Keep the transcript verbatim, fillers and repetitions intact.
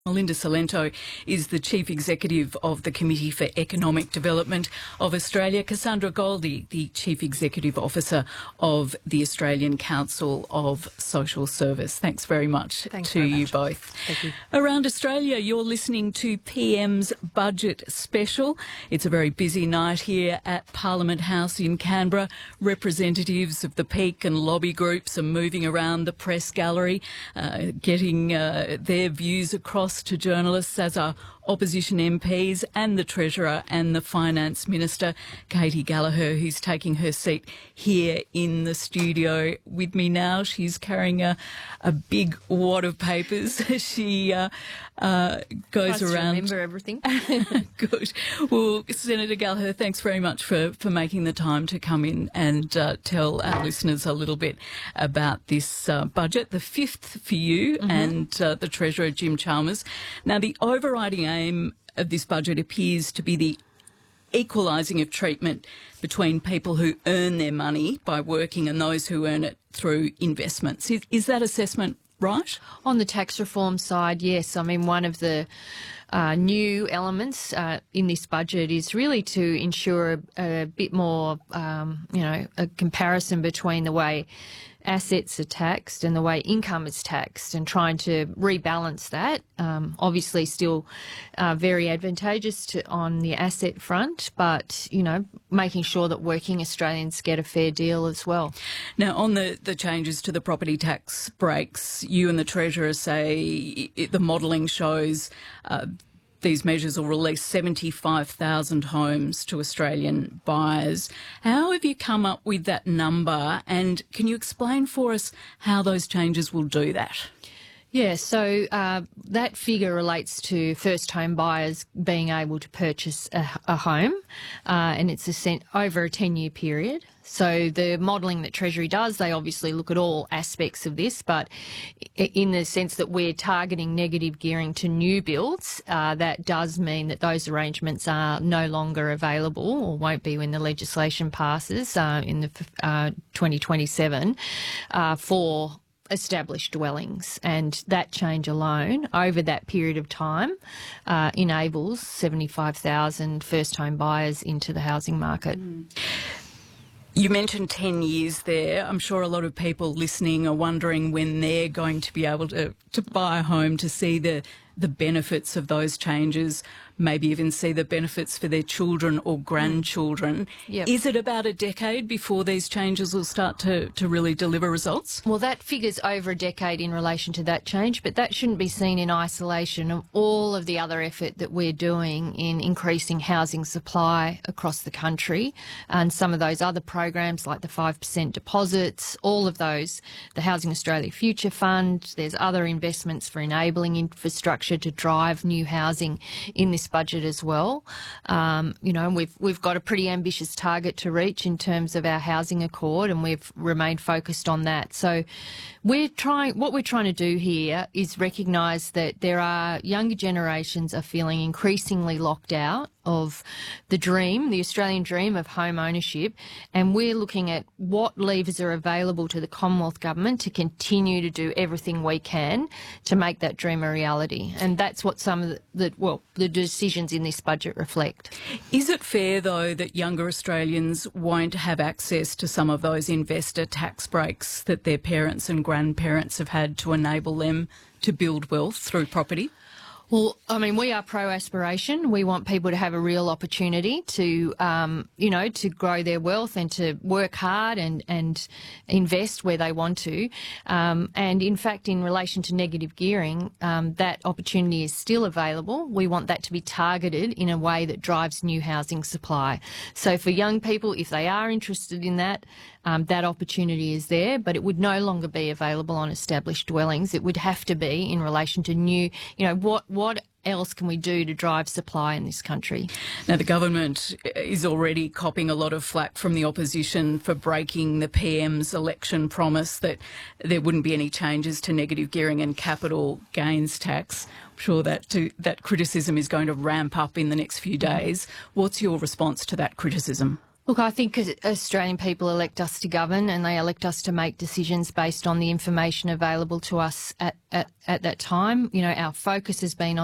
Melinda Salento is the Chief Executive of the Committee for Economic Development of Australia. Cassandra Goldie, the Chief Executive Officer of the Australian Council of Social Service. Thanks very much Thanks to very you much. both. Thank you. Around Australia, you're listening to P M's Budget Special. It's a very busy night here at Parliament House in Canberra. Representatives of the peak and lobby groups are moving around the press gallery, uh, getting uh, their views across to journalists, as are opposition M Ps and the Treasurer and the Finance Minister, Katie Gallagher, who's taking her seat here in the studio with me now. She's carrying a, a big wad of papers. she uh, uh, goes Nice around. To remember everything. Good. Well, Senator Gallagher, thanks very much for, for making the time to come in and uh, tell our listeners a little bit about this uh, budget, the fifth for you mm-hmm. and uh, the Treasurer, Jim Chalmers. Now, the overriding aim of this budget appears to be the equalising of treatment between people who earn their money by working and those who earn it through investments. Is, is that assessment right? On the tax reform side, yes. I mean, one of the uh, new elements uh, in this budget is really to ensure a, a bit more, um, you know, a comparison between the way assets are taxed and the way income is taxed, and trying to rebalance that. Um, obviously still uh, very advantageous to, on the asset front, but, you know, making sure that working Australians get a fair deal as well. Now, on the, the changes to the property tax breaks, you and the Treasurer say it, the modelling shows uh, these measures will release seventy-five thousand homes to Australian buyers. How have you come up with that number, and can you explain for us how those changes will do that? Yeah, so uh, that figure relates to first home buyers being able to purchase a, a home, uh, and it's a cent over a ten-year period. So the modelling that Treasury does, they obviously look at all aspects of this, but in the sense that we're targeting negative gearing to new builds, uh, that does mean that those arrangements are no longer available, or won't be when the legislation passes uh, in the uh, twenty twenty-seven uh, for established dwellings, and that change alone over that period of time uh, enables seventy-five thousand first home buyers into the housing market. Mm. You mentioned ten years there. I'm sure a lot of people listening are wondering when they're going to be able to, to buy a home, to see the, the benefits of those changes, maybe even see the benefits for their children or grandchildren. Yep. Is it about a decade before these changes will start to, to really deliver results? Well, that figure's over a decade in relation to that change, but that shouldn't be seen in isolation of all of the other effort that we're doing in increasing housing supply across the country, and some of those other programs like the five percent deposits, all of those, the Housing Australia Future Fund. There's other investments for enabling infrastructure to drive new housing in this budget as well. Um, you know, we've we've got a pretty ambitious target to reach in terms of our housing accord, and we've remained focused on that. So we're trying, what we're trying to do here is recognise that there are younger generations are feeling increasingly locked out of the dream, the Australian dream of home ownership, and we're looking at what levers are available to the Commonwealth Government to continue to do everything we can to make that dream a reality. And that's what some of the, the well, the decisions in this budget reflect. Is it fair, though, that younger Australians won't have access to some of those investor tax breaks that their parents and grandparents have had to enable them to build wealth through property? Well, I mean, we are pro-aspiration. We want people to have a real opportunity to, um, you know, to grow their wealth and to work hard and, and invest where they want to. Um, and in fact, in relation to negative gearing, um, that opportunity is still available. We want that to be targeted in a way that drives new housing supply. So for young people, if they are interested in that, um, that opportunity is there, but it would no longer be available on established dwellings. It would have to be in relation to new, you know, what, what else can we do to drive supply in this country? Now, the government is already copping a lot of flack from the opposition for breaking the P M's election promise that there wouldn't be any changes to negative gearing and capital gains tax. I'm sure that to, that criticism is going to ramp up in the next few days. What's your response to that criticism? Look, I think Australian people elect us to govern, and they elect us to make decisions based on the information available to us at, at, at that time. You know, our focus has been on